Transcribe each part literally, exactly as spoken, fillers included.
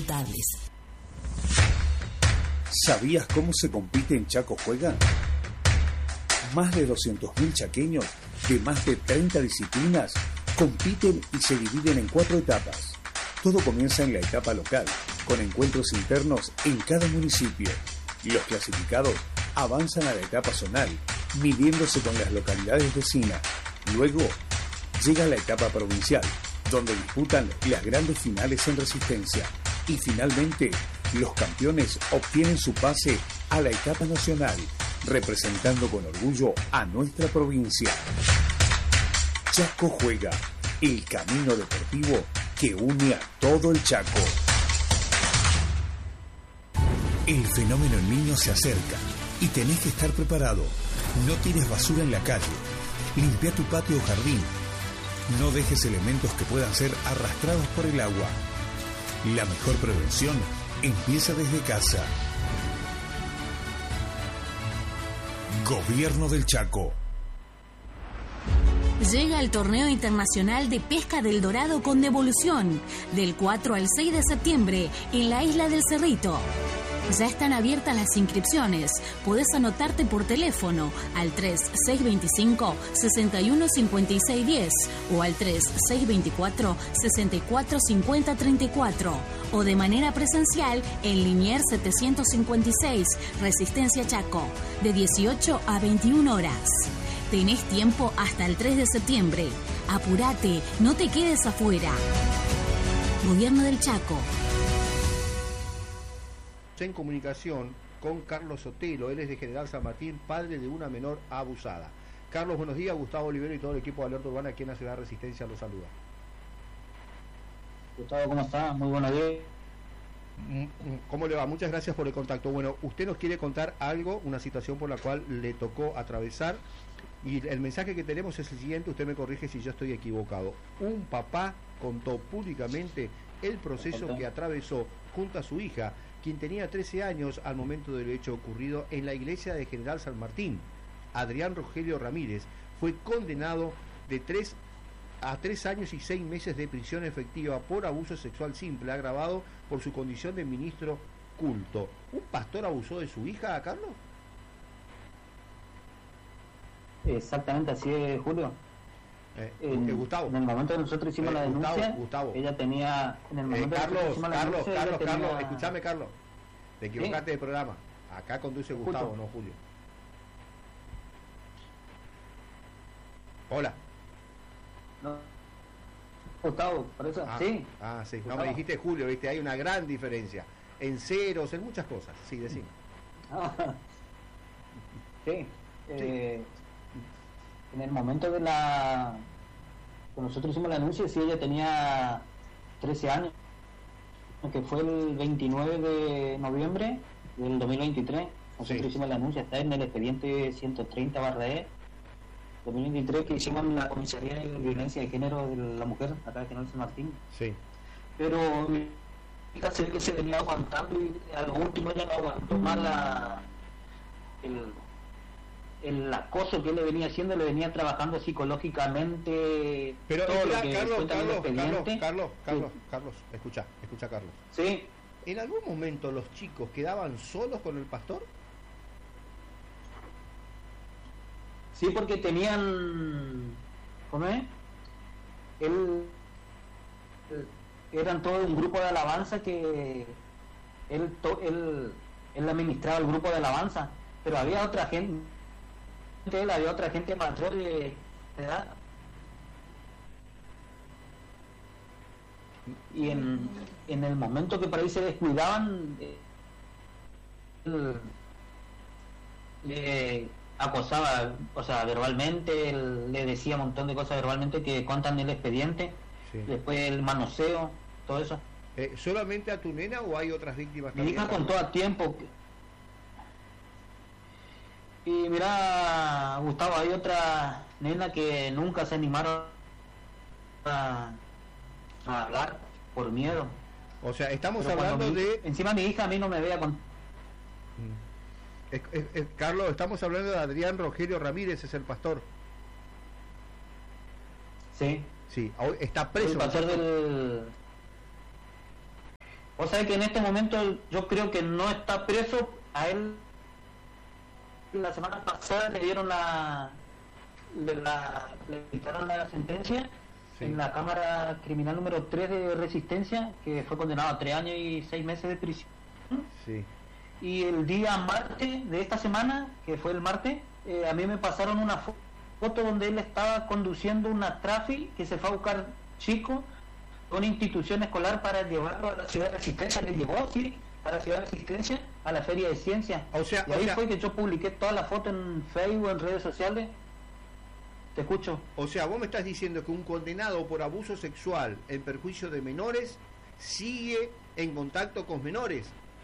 incontables. ¿Sabías cómo se compite en Chaco Juega? Más de doscientos mil chaqueños de más de treinta disciplinas compiten y se dividen en cuatro etapas. Todo comienza en la etapa local, con encuentros internos en cada municipio. Los clasificados avanzan a la etapa zonal, midiéndose con las localidades vecinas. Luego llega la etapa provincial, donde disputan las grandes finales en resistencia. Y finalmente, los campeones obtienen su pase a la etapa nacional, representando con orgullo a nuestra provincia. Chaco Juega, el camino deportivo que une a todo el Chaco. El fenómeno El Niño se acerca y tenés que estar preparado. No tires basura en la calle. Limpia tu patio o jardín. No dejes elementos que puedan ser arrastrados por el agua. La mejor prevención empieza desde casa. Gobierno del Chaco. Llega el Torneo Internacional de Pesca del Dorado con devolución, del cuatro al seis de septiembre, en la isla del Cerrito. Ya están abiertas las inscripciones. Podés anotarte por teléfono al tres seis dos cinco, seis uno cinco seis uno cero o al tres seis dos cuatro, seis cuatro cinco cero tres cuatro o de manera presencial en Liniers setecientos cincuenta y seis, Resistencia Chaco, de dieciocho a veintiuna horas. Tenés tiempo hasta el tres de septiembre. Apurate, no te quedes afuera. Gobierno del Chaco. En comunicación con Carlos Sotelo, él es de General San Martín, padre de una menor abusada. Carlos, buenos días. Gustavo Olivero y todo el equipo de Alerta Urbana aquí en la Ciudad de Resistencia los saluda. Gustavo, ¿cómo está? Muy buenos días. ¿Cómo le va? Muchas gracias por el contacto. Bueno, usted nos quiere contar algo, una situación por la cual le tocó atravesar, y el mensaje que tenemos es el siguiente, usted me corrige si yo estoy equivocado. Un papá contó públicamente el proceso que atravesó junto a su hija, quien tenía trece años al momento del hecho ocurrido en la iglesia de General San Martín. Adrián Rogelio Ramírez fue condenado de tres a tres años y seis meses de prisión efectiva por abuso sexual simple, agravado por su condición de ministro culto. ¿Un pastor abusó de su hija, Carlos? Exactamente así es, Julio. Eh, en, Gustavo. En el momento que nosotros hicimos eh, la denuncia, Gustavo, Gustavo. ella tenía... En el momento eh, Carlos, que Carlos, la denuncia, Carlos, tenía... Carlos, escúchame, Carlos. Te equivocaste ¿Sí? de programa. Acá conduce Gustavo, Justo. no Julio. Hola. No. Gustavo, por eso, ah, sí. Ah, sí. Gustavo. No, me dijiste Julio, viste, hay una gran diferencia. En ceros, en muchas cosas. Sí, decime. Ah, sí. sí. Eh, en el momento de la... Cuando nosotros hicimos la denuncia, sí, ella tenía trece años, que fue el veintinueve de noviembre del dos mil veintitrés. Nosotros sí. hicimos la denuncia, está en el expediente ciento treinta barra E dos mil veintitrés, que hicimos en la Comisaría de Violencia de Género de la Mujer, acá de General San Martín. Sí. Pero mi hija se ve que se venía aguantando y a lo último ya no aguantó más la, el, el acoso que él le venía haciendo, le venía trabajando psicológicamente. Pero todo espera, lo que Carlos, Carlos, Carlos, Carlos, Carlos, sí. Carlos, escucha, escucha, Carlos. Sí. ¿En algún momento los chicos quedaban solos con el pastor? Sí, porque tenían, ¿cómo es? Él, él eran todo un grupo de alabanza que él, to, él, él administraba el grupo de alabanza, pero había otra gente, él había otra gente mayor de edad. Y en, en el momento que por ahí se descuidaban, él, eh, acosaba, o sea, verbalmente, él le decía un montón de cosas verbalmente que contan el expediente, sí. Después el manoseo, todo eso. Eh, ¿Solamente a tu nena o hay otras víctimas también? Mi hija contó a tiempo. Y mira, Gustavo, hay otra nena que nunca se animaron a, a hablar por miedo. O sea, estamos Pero hablando mi, de... Encima mi hija a mí no me veía con... Es, es, es, Carlos, estamos hablando de Adrián Rogelio Ramírez, es el pastor. Sí. Sí, está preso. El pastor del... O sea que en este momento yo creo que no está preso. A él la semana pasada le dieron la le, la, le dictaron la sentencia, sí, en la Cámara Criminal número tres de Resistencia, que fue condenado a tres años y seis meses de prisión. Sí. Y el día martes de esta semana, que fue el martes, eh, a mí me pasaron una fo- foto donde él estaba conduciendo una Trafi que se fue a buscar chicos a una institución escolar para llevarlo a la Ciudad de Resistencia. Le llevó, sí, a la Ciudad de Resistencia, a la Feria de Ciencias. O sea, y ahí o sea, fue que yo publiqué toda la foto en Facebook, en redes sociales. Te escucho. O sea, vos me estás diciendo que un condenado por abuso sexual en perjuicio de menores sigue en contacto con menores.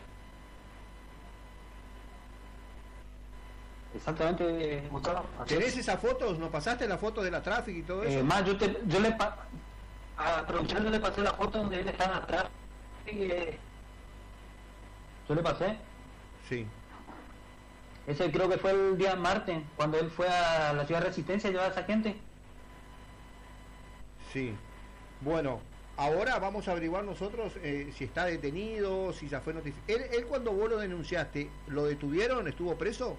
Exactamente, Gustavo. ¿Tenés esas fotos? ¿Nos pasaste la foto de la tráfico y todo eso? Eh, más, yo, te, yo le pa- a producción yo le pasé la foto donde él estaba atrás. Eh, yo le pasé. Sí. Ese creo que fue el día martes, cuando él fue a la Ciudad de Resistencia a llevar a esa gente. Sí. Bueno, ahora vamos a averiguar nosotros eh, si está detenido, si ya fue notificado. ¿Él, él cuando vos lo denunciaste, lo detuvieron? ¿Estuvo preso?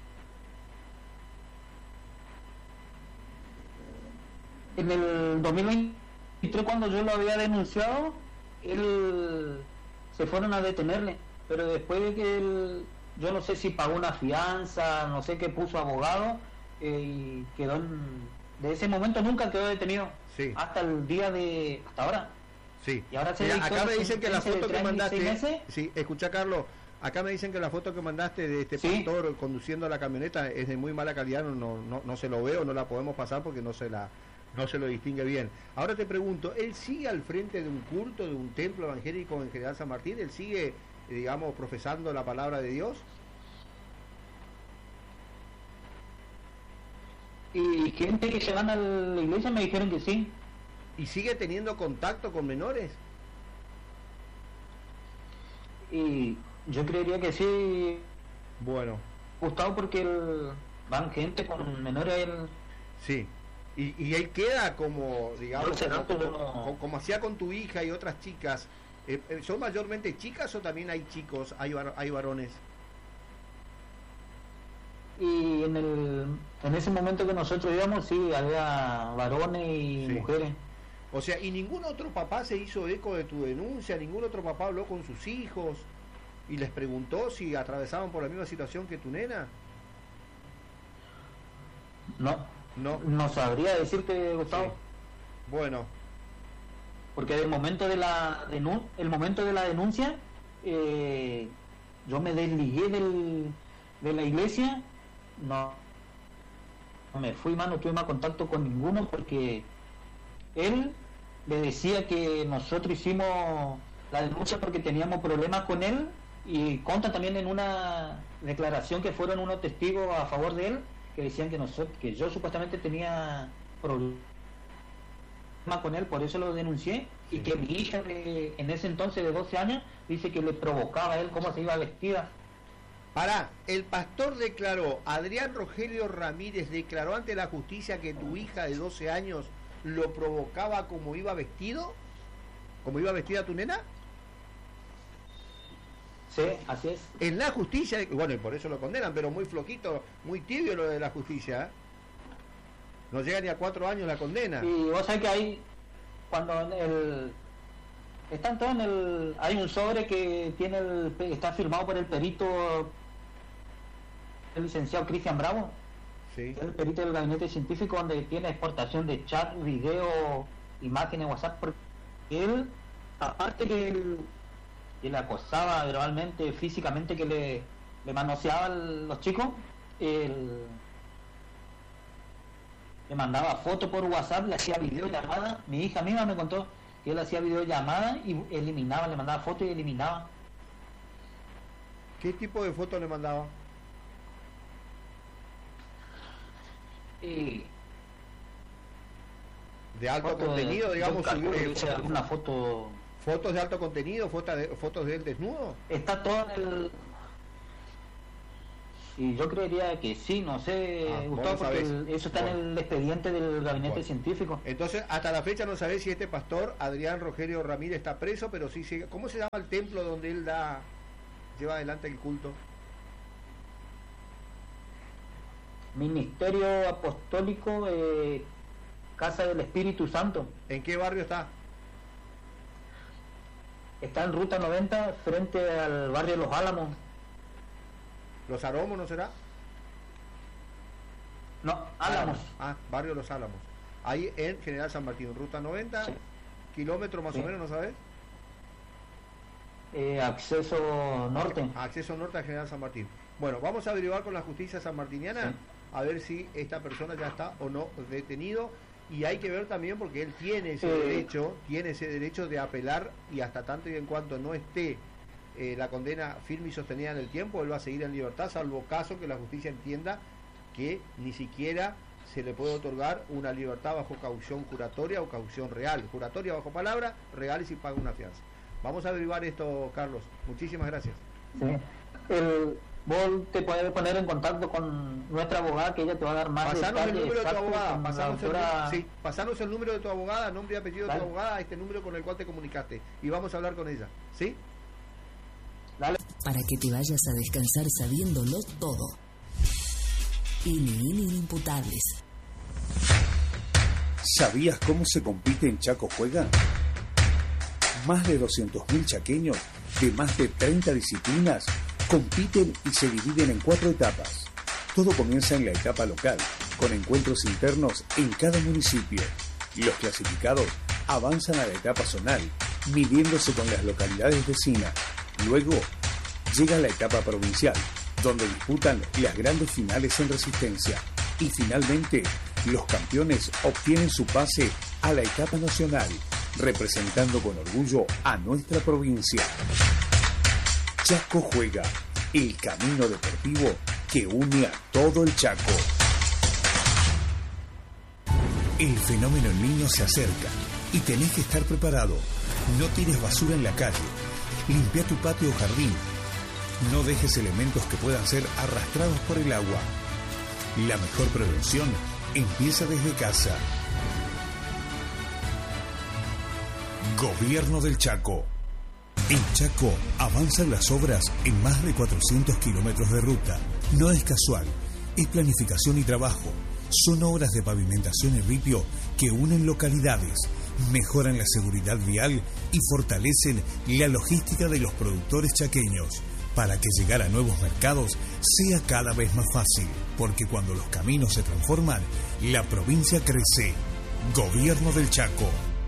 En el dos mil veintitrés, cuando yo lo había denunciado, él se fueron a detenerle, pero después de que él, yo no sé si pagó una fianza, no sé qué puso abogado, eh, y quedó en, de ese momento nunca quedó detenido, sí, hasta el día de, hasta ahora. Sí. Y ahora se Mira, dictó acá me dicen que la sentencia foto de que tres años y seis mandaste, meses. sí, escucha Carlos, acá me dicen que la foto que mandaste de este ¿Sí? pastor conduciendo la camioneta es de muy mala calidad, no, no, no, no se lo veo, no la podemos pasar porque no se la no se lo distingue bien. Ahora te pregunto, ¿él sigue al frente de un culto, de un templo evangélico en General San Martín? ¿Él sigue, digamos, profesando la palabra de Dios? Y gente que se van a la iglesia me dijeron que sí. ¿Y sigue teniendo contacto con menores? Y yo creería que sí, Bueno, Gustavo, porque el, van gente con menores. El, sí. Y, y él queda como, digamos, Yo como, rato como, no- como- como hacía con tu hija y otras chicas. Eh, eh, ¿Son mayormente chicas o también hay chicos, hay, var- hay varones? y en el en ese momento que nosotros íbamos, sí, había varones y Sí. mujeres. O sea, ¿y ningún otro papá se hizo eco de tu denuncia? ¿Ningún otro papá habló con sus hijos y les preguntó si atravesaban por la misma situación que tu nena? No, No. no sabría decirte, Gustavo, Sí. Bueno, porque el momento de la denun el momento de la denuncia, eh, yo me desligué del, de la iglesia, no, no me fui más, no tuve más contacto con ninguno, porque él le decía que nosotros hicimos la denuncia porque teníamos problemas con él, y conta también en una declaración que fueron unos testigos a favor de él, que decían que nosotros, que yo supuestamente tenía problemas con él, por eso lo denuncié, Sí. y que mi hija de, en ese entonces de doce años dice que le provocaba a él cómo se iba vestida. pará, el pastor declaró, Adrián Rogelio Ramírez declaró ante la justicia que tu hija de doce años lo provocaba como iba vestido, como iba vestida tu nena. Sí, así es. En la justicia, bueno, y por eso lo condenan, pero muy flojito, muy tibio lo de la justicia, ¿eh? No llega ni a cuatro años la condena. Y vos sabés que hay, cuando el están todos en el, hay un sobre que tiene el, está firmado por el perito, el licenciado Cristian Bravo, Sí. el perito del gabinete científico, donde tiene exportación de chat, video, imágenes, WhatsApp, porque él, aparte que él, que le acosaba verbalmente, físicamente, que le, le manoseaba a los chicos, él le mandaba fotos por WhatsApp, le hacía videollamada. Mi hija misma me contó que él hacía videollamada y eliminaba, le mandaba fotos y eliminaba. ¿Qué tipo de foto le mandaba? Y De alto foto contenido, de- digamos, yo calculo subir, que eh, hice alguna foto. fotos de alto contenido, fotos de, fotos de él desnudo. Está todo en el, Y yo creería que sí, no sé, Ah, Gustavo, vos no porque sabés. el- eso está Bueno. en el expediente del gabinete Bueno. científico. Entonces, hasta la fecha no sabés si este pastor, Adrián Rogelio Ramírez, está preso, pero sí sigue. ¿Cómo se llama el templo donde él da, lleva adelante el culto? Ministerio Apostólico, eh, Casa del Espíritu Santo. ¿En qué barrio está? Está en Ruta noventa, frente al barrio Los Álamos. ¿Los Aromos no será? No, Álamos. Ah, barrio Los Álamos. Ahí en General San Martín, ruta noventa, Sí. kilómetros más Sí. o menos, ¿no sabes? Eh, acceso norte. Acceso norte a General San Martín. Bueno, vamos a averiguar con la justicia sanmartiniana Sí. a ver si esta persona ya está o no detenido. Y hay que ver también porque él tiene ese Eh. derecho, tiene ese derecho de apelar, y hasta tanto y en cuanto no esté eh, la condena firme y sostenida en el tiempo, él va a seguir en libertad, salvo caso que la justicia entienda que ni siquiera se le puede otorgar una libertad bajo caución juratoria o caución real. Juratoria bajo palabra, real y si paga una fianza. Vamos a averiguar esto, Carlos. Muchísimas gracias. Sí. El, vos te puedes poner en contacto con nuestra abogada, que ella te va a dar más Pasanos el detalles número de tu exactos, abogada. con la Pasanos el, doctora- nu- sí, pasanos el número de tu abogada, nombre y apellido de Dale. tu abogada, a este número con el cual te comunicaste. Y vamos a hablar con ella. ¿Sí? Dale. Para que te vayas a descansar sabiéndolo todo. N N Inimputables. ¿Sabías cómo se compite en Chaco Juega? Más de doscientos mil chaqueños de más de treinta disciplinas compiten y se dividen en cuatro etapas. Todo comienza en la etapa local, con encuentros internos en cada municipio. Los clasificados avanzan a la etapa zonal, midiéndose con las localidades vecinas. Luego llega la etapa provincial, donde disputan las grandes finales en resistencia. Y finalmente, los campeones obtienen su pase a la etapa nacional, representando con orgullo a nuestra provincia. Chaco Juega, el camino deportivo que une a todo el Chaco. El fenómeno El Niño se acerca y tenés que estar preparado. No tires basura en la calle. Limpia tu patio o jardín. No dejes elementos que puedan ser arrastrados por el agua. La mejor prevención empieza desde casa. Gobierno del Chaco. En Chaco avanzan las obras en más de cuatrocientos kilómetros de ruta. No es casual, es planificación y trabajo. Son obras de pavimentación y ripio que unen localidades, mejoran la seguridad vial y fortalecen la logística de los productores chaqueños, para que llegar a nuevos mercados sea cada vez más fácil, porque cuando los caminos se transforman, la provincia crece. Gobierno del Chaco.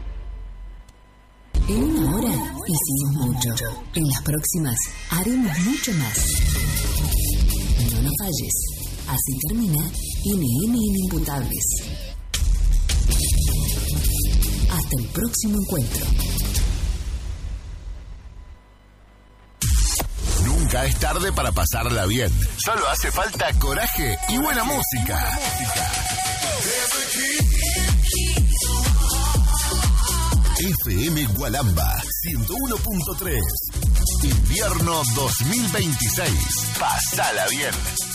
En una hora hicimos mucho. En las próximas haremos mucho más. No nos falles. Así termina N N Inimputables. Hasta el próximo encuentro. Nunca es tarde para pasarla bien. Solo hace falta coraje y buena música. F M Gualamba ciento uno punto tres. Invierno dos mil veintiséis. Pasala bien.